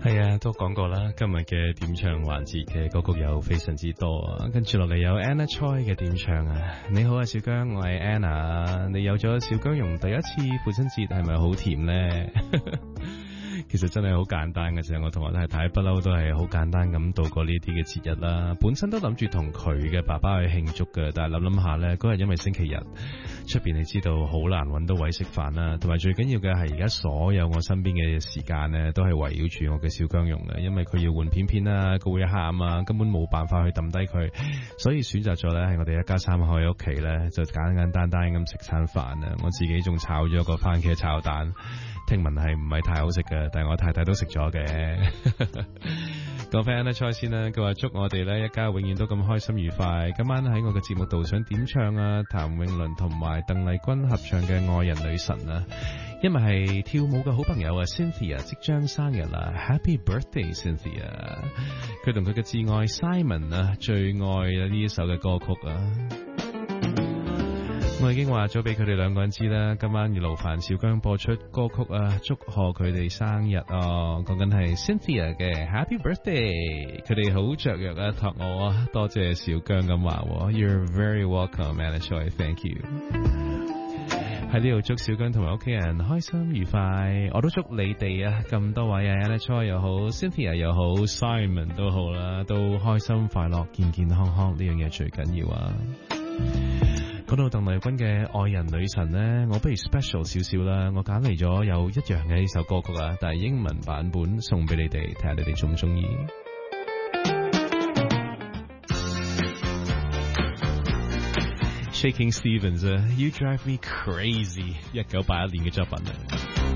係啊，都講過啦，今日嘅點唱環節嘅歌曲有非常之多啊，跟住落嚟有 Anna Choi 嘅點唱啊。你好啊，小姜，我係 Anna。你有咗小姜蓉第一次父親節係咪好甜呢？其實真係好簡單嘅啫，我同我太太不嬲都係好簡單咁度過呢啲嘅節日啦。本身都諗住同佢嘅爸爸去慶祝嘅，但係諗下呢，嗰日因為星期日，出邊你知道好難揾到位食飯啦，同埋最緊要嘅係而家所有我身邊嘅時間呢，都係圍繞住我嘅小姜蓉嘅，因為佢要換片片啦，佢會喊啊，根本冇辦法去抌低佢，所以選擇咗呢，係我哋一家三口喺屋企呢，就簡簡單單咁食餐飯啊。我自己仲炒咗個番茄炒蛋，聽聞係唔係太好食嘅，但係我太太都食咗嘅。講翻 Anna Choi 先啦，佢話祝我哋咧一家永遠都咁開心愉快。今晚喺我嘅節目度想點唱啊，譚詠麟同埋鄧麗君合唱嘅《愛人女神》啊，因為係跳舞嘅好朋友啊 Cynthia 即將生日啦 ，Happy Birthday Cynthia！ 佢同佢嘅摯愛 Simon 啊最愛呢一首嘅歌曲啊。我已經話咗俾佢哋兩個人知啦，今晚要勞煩小姜播出歌曲啊，祝賀佢哋生日啊！講緊係 Cynthia 嘅 Happy Birthday， 佢哋好雀躍啊，託我啊，多謝小姜咁話，You're very welcome, Anna Choi, thank you。喺呢度祝小姜同埋屋企人開心愉快，我都祝你哋啊咁多位啊 Anna Choi 又好 ，Cynthia 又好 ，Simon 都好啦，都開心快樂、健健康康，呢樣嘢最緊要啊！講到鄧麗君嘅愛人女神呢，我不如 special 少少啦，我揀嚟咗有一樣嘅呢首歌曲啊，但係英文版本送俾你哋，睇下你哋中唔中意。Shaking Stevens 啊，You Drive Me Crazy， 1981年嘅作品啊。